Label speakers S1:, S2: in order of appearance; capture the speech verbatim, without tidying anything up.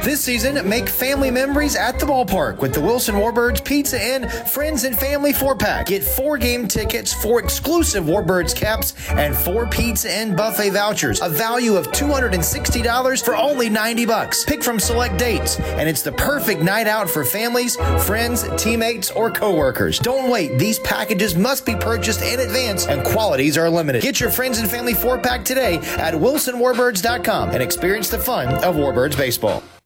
S1: This season, make family memories at the ballpark with the Wilson Warbirds Pizza Inn Friends and Family four-pack. Get four game tickets, four exclusive Warbirds caps, and four Pizza Inn buffet vouchers, a value of two hundred sixty dollars for only ninety bucks. Pick from select dates, and it's the perfect night out for families, friends, teammates, or coworkers. Don't wait. These packages must be purchased in advance, and quantities are limited. Get your Friends and Family four-pack today at wilson warbirds dot com and experience the fun of Warbirds baseball.